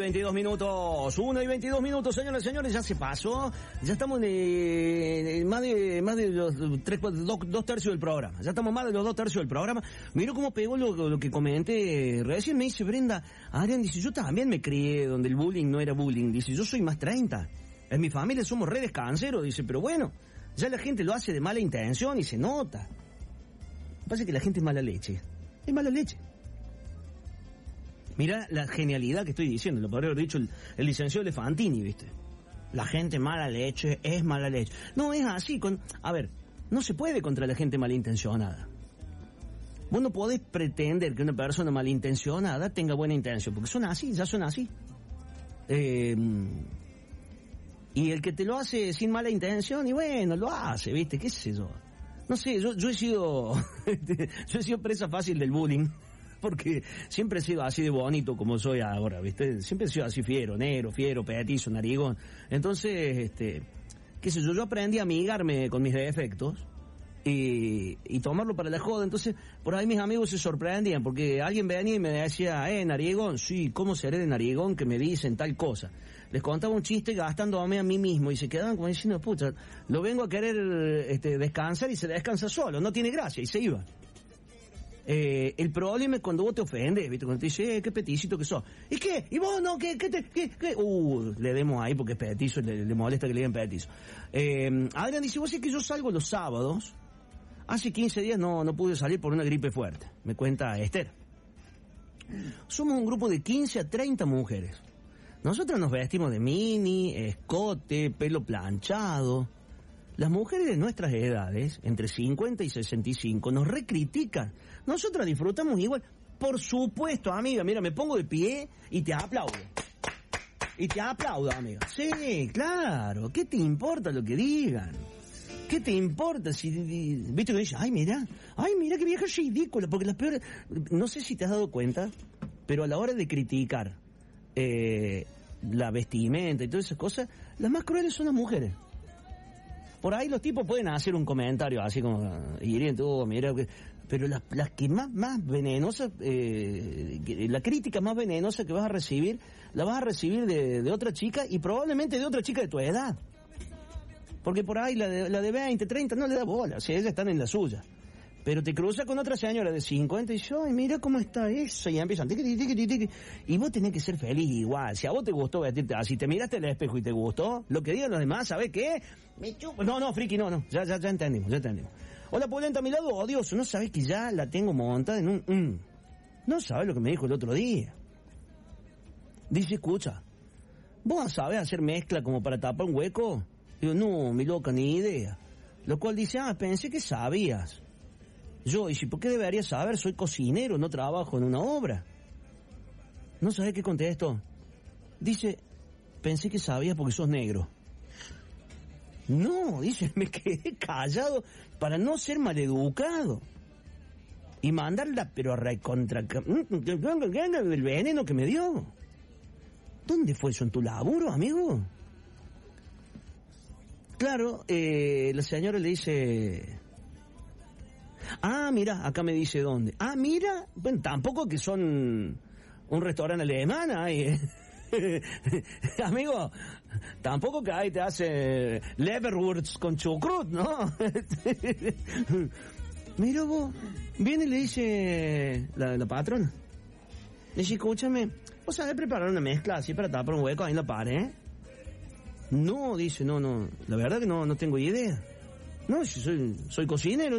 22 minutos. 1 y 22 minutos, señoras y señores, ya se pasó. Ya estamos en más de los 2 tercios del programa. Ya estamos más de los 2 tercios del programa. Miro cómo pegó lo que comenté recién. Me dice Brenda, Adrián, dice, yo también me crié donde el bullying no era bullying. Dice, yo soy más 30. En mi familia somos re descanseros. Dice, pero bueno, ya la gente lo hace de mala intención y se nota. Lo que pasa es que la gente es mala leche. Es mala leche. Mirá la genialidad que estoy diciendo, lo podría haber dicho el licenciado Elefantini, ¿viste? La gente mala leche es mala leche. No, es así. A ver, no se puede contra la gente malintencionada. Vos no podés pretender que una persona malintencionada tenga buena intención, porque son así, ya son así. Y el que te lo hace sin mala intención, y bueno, lo hace, ¿viste? ¿Qué sé yo? No sé, yo he sido yo he sido presa fácil del bullying. Porque siempre he sido así de bonito como soy ahora, ¿viste? Siempre he sido así fiero, negro, fiero, petizo, narigón. Entonces, qué sé yo aprendí a amigarme con mis defectos y tomarlo para la joda. Entonces, por ahí mis amigos se sorprendían porque alguien venía y me decía, narigón, sí, ¿cómo seré de narigón que me dicen tal cosa? Les contaba un chiste gastándome a mí mismo y se quedaban como diciendo, pucha, lo vengo a querer descansar y se descansa solo, no tiene gracia, y se iba. El problema es cuando vos te ofendes, ¿viste? Cuando te dice, qué peticito que sos. ¿Y qué? ¿Y vos no? ¿Qué? Le demos ahí porque es petizo, le molesta que le digan petizo. Adrián dice, vos sabés que yo salgo los sábados. Hace 15 días no pude salir por una gripe fuerte. Me cuenta Esther. Somos un grupo de 15 a 30 mujeres. Nosotros nos vestimos de mini, escote, pelo planchado. Las mujeres de nuestras edades, entre 50 y 65, nos recritican. Nosotras disfrutamos igual. Por supuesto, amiga, mira, me pongo de pie y te aplaudo. Y te aplaudo, amiga. Sí, claro. ¿Qué te importa lo que digan? ¿Qué te importa si... ¿Viste que dice? Ay, mira qué vieja ridícula. Porque las peores... No sé si te has dado cuenta, pero a la hora de criticar la vestimenta y todas esas cosas, las más crueles son las mujeres. Por ahí los tipos pueden hacer un comentario así como hiriente, mira, pero las que más venenosas, la crítica más venenosa que vas a recibir, la vas a recibir de otra chica y probablemente de otra chica de tu edad. Porque por ahí la de 20, 30 no le da bola, o sea, ellas están en la suya. Pero te cruza con otra señora de 50 y dice, ay, mira cómo está esa, y empiezan, tiqui. Y vos tenés que ser feliz igual. Si a vos te gustó vestirte así, te miraste al espejo y te gustó, lo que digan los demás, ¿sabés qué? Me chupo. No, friki, no. Ya entendimos. Hola, Polenta, a mi lado odioso. No sabés que ya la tengo montada en un... No sabés lo que me dijo el otro día. Dice, escucha, ¿vos sabés hacer mezcla como para tapar un hueco? Digo, no, mi loca, ni idea. Lo cual dice, pensé que sabías. Yo, ¿y por qué debería saber? Soy cocinero, no trabajo en una obra. ¿No sabés qué contesto? Dice, pensé que sabías porque sos negro. No, dice, me quedé callado para no ser maleducado. Y mandarla, pero a recontra... el veneno que me dio. ¿Dónde fue eso? ¿En tu laburo, amigo? Claro, la señora le dice... mira, acá me dice dónde. Mira, bueno, tampoco que son un restaurante alemán, amigo, tampoco que ahí te hace Leberwurst con chucrut, ¿no? Mira vos, viene y le dice la patrona. Le dice, escúchame, ¿vos sabés preparar una mezcla así para tapar un hueco ahí en la pared? No, dice, no, la verdad que no tengo idea. No, si soy cocinero.